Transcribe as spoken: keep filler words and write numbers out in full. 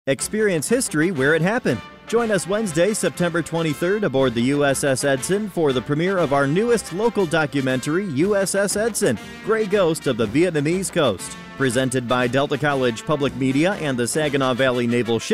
Experience history where it happened. Join us Wednesday, September twenty-third aboard the U S S Edson for the premiere of our newest local documentary, U S S Edson, Gray Ghost of the Vietnamese Coast. Presented by Delta College Public Media and the Saginaw Valley Naval Ship